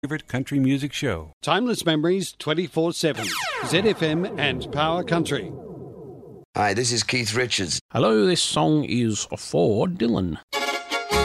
favorite country music show. Timeless memories 24/7. ZFM and Power Country. Hi, this is Keith Richards. Hello, this song is for Dylan.